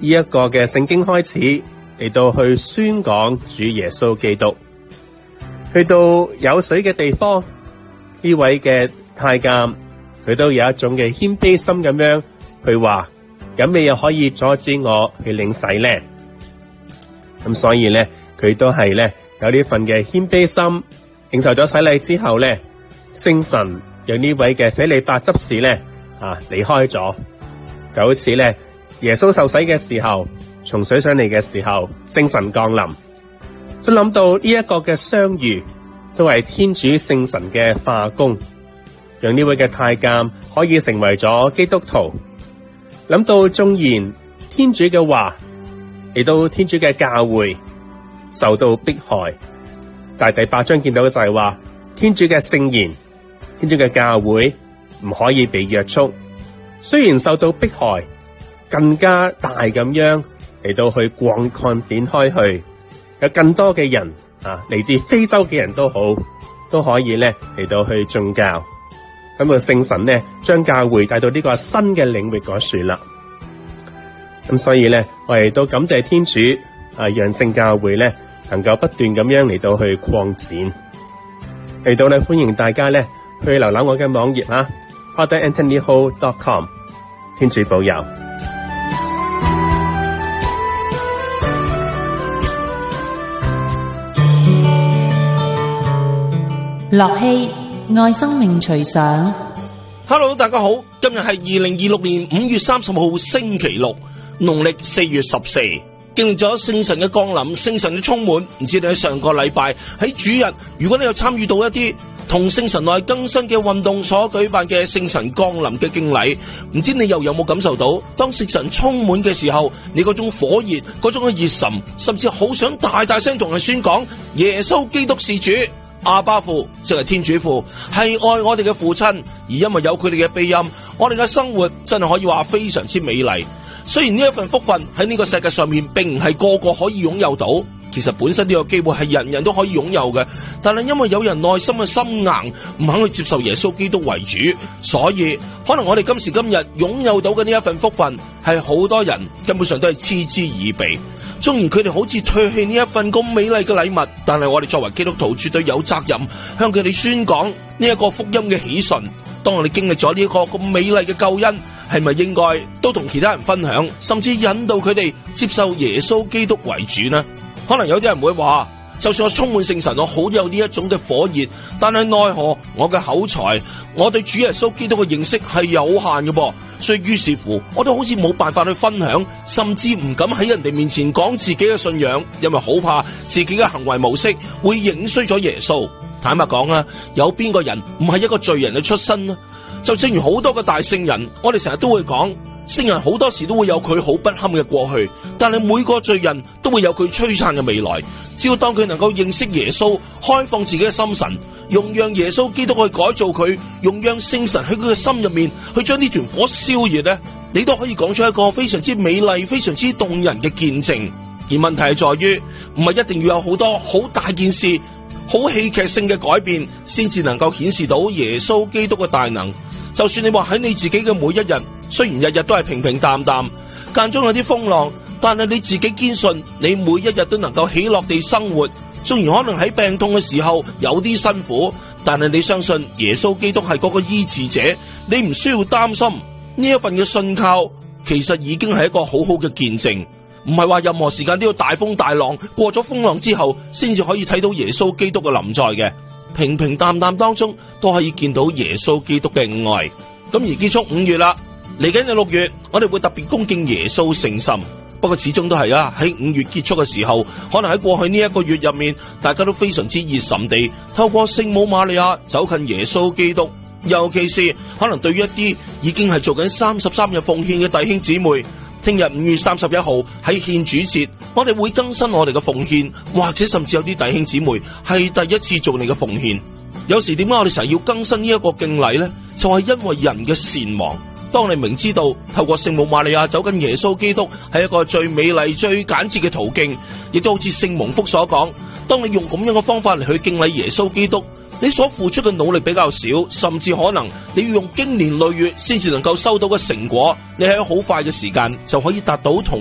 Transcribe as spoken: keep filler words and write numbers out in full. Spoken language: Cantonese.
呢一個嘅聖經開始嚟到去宣講主耶穌基督。去到有水嘅地方，呢位嘅太監佢都有一種嘅謙卑心咁樣去話，咁你又可以阻止我去領洗呢？咁所以咧，佢都係咧有呢份嘅謙卑心。領受咗洗禮之後咧，聖神讓呢位嘅腓利伯執事咧啊離開咗，就好似咧耶穌受洗嘅時候，從水上嚟嘅時候，聖神降臨。都諗到呢一個嘅相遇，都係天主聖神嘅化工，讓呢位嘅太監可以成為咗基督徒。諗到縱然天主嘅話嚟到天主嘅教會受到迫害，但係第八章見到嘅就係話天主嘅聖言，天主嘅教會唔可以被約束，雖然受到迫害，更加大咁樣嚟到去擴擴展開去，有更多嘅人啊，嚟自非洲嘅人都好，都可以咧嚟到去宗教。咁個聖神咧，將教會帶到呢個新嘅領域嗰處啦。咁所以咧，我哋都感謝天主啊，讓聖教會咧能夠不斷咁樣嚟到去擴展。嚟到咧，歡迎大家咧去瀏覽我嘅網頁啊 father anthony ho dot com。天主保佑。 樂器愛生命隨想。 Hello， 大家好，今日係二零二六年五月三十號星期六，農曆四月十四，經歷咗聖神嘅降臨，聖神嘅充滿。唔知你喺上個禮拜喺主日，如果你有參與到一啲同聖神內更新嘅運動所舉辦嘅聖神降臨嘅敬禮，唔知你又有冇感受到，當聖神充滿嘅時候，你嗰種火熱，嗰種嘅熱忱，甚至好想大大聲同人宣講耶穌基督是主。阿爸父即係天主父，係愛我哋嘅父親，而因為有佢哋嘅庇蔭，我哋嘅生活真係可以話非常之美麗。雖然呢一份福分喺呢個世界上面並唔係個個可以擁有到，其實本身呢個機會係人人都可以擁有嘅，但係因為有人內心嘅心硬，唔肯去接受耶穌基督為主，所以可能我哋今時今日擁有到嘅呢一份福分，係好多人根本上都係嗤之以鼻。縱然佢哋好似唾棄呢一份咁美麗嘅禮物，但係我哋作為基督徒絕對有責任向佢哋宣講呢一個福音嘅喜訊。當我哋經歷咗呢一個咁美麗嘅救恩，係咪應該都同其他人分享，甚至引導佢哋接受耶穌基督為主呢？可能有啲人會話，就算我充滿聖神，我好有呢一種嘅火熱，但係奈何我嘅口才，我對主耶穌基督嘅認識係有限嘅噃，所以於是乎我都好似冇辦法去分享，甚至唔敢喺人哋面前講自己嘅信仰，因為好怕自己嘅行為模式會影衰咗耶穌。坦白講啊，有邊個人唔係一個罪人嘅出身呢？就正如好多個大聖人，我哋成日都會講，聖人好多時都會有佢好不堪嘅過去，但係每個罪人都會有佢璀璨嘅未來。只要當佢能夠認識耶穌，開放自己嘅心神，用讓耶穌基督去改造佢，用讓聖神喺佢嘅心入面去將呢團火燒熱呢，你都可以講出一個非常之美麗、非常之動人嘅見證。而問題係在於，唔係一定要有好多好大件事、好戲劇性嘅改變，先至能夠顯示到耶穌基督嘅大能。就算你話喺你自己嘅每一日，雖然日日都係平平淡淡，間中有啲風浪，但係你自己堅信，你每一日都能夠喜樂地生活。縱然可能喺病痛嘅時候有啲辛苦，但係你相信耶穌基督係嗰個醫治者，你唔需要擔心。呢一份嘅信靠，其實已經係一個好好嘅見證。唔係話任何時間都要大風大浪，過咗風浪之後，先至可以睇到耶穌基督嘅臨在嘅。平平淡淡當中都可以見到耶穌基督嘅愛。咁而結束五月啦，嚟緊嘅六月，我哋會特別恭敬耶穌聖心。不過始終都係啊，喺五月結束嘅時候，可能喺過去呢一個月入面，大家都非常之熱忱地透過聖母瑪利亞走近耶穌基督。尤其是可能對於一啲已經係做緊三十三日奉獻嘅弟兄姊妹，聽日五月三十一號喺獻主節，我哋會更新我哋嘅奉獻，或者甚至有啲弟兄姊妹係第一次做你嘅奉獻。有時點解我哋成日要更新呢一個敬禮呢？就係因為人嘅善忘。當你明知道透過聖母瑪利亞走近耶穌基督係一個最美麗、最簡潔嘅途徑，亦都好似聖蒙福所講，當你用咁樣嘅方法嚟去敬禮耶穌基督，你所付出嘅努力比較少，甚至可能你要用經年累月先至能夠收到嘅成果，你喺好快嘅時間就可以達到同